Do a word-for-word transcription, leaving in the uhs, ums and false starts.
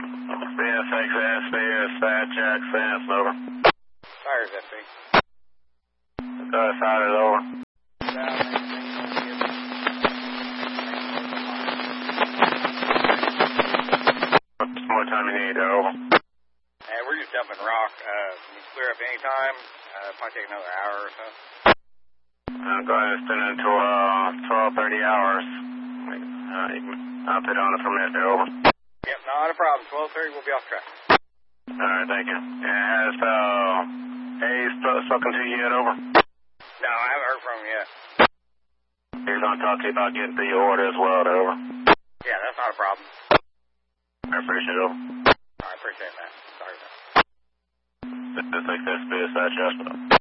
B S X S, B S Dispatch access, over. Fires, S B. Go side is over. What more time you need, over? And we're just dumping rock. Uh, can you clear up any time? Uh, it might take another hour or so. Uh, go ahead and spend it until uh, twelve thirty hours. Uh, you can I'll put on it from there, over. Yep, not a problem. twelve thirty, we'll be off track. Alright, thank you. And has uh, Hayes spoken to you yet, over? No, I haven't heard from him yet. He's going to talk to you about getting through your order as well, over. Yeah, that's not a problem. I appreciate it, over. I appreciate that. Sorry about that. This is X S B S Dispatch.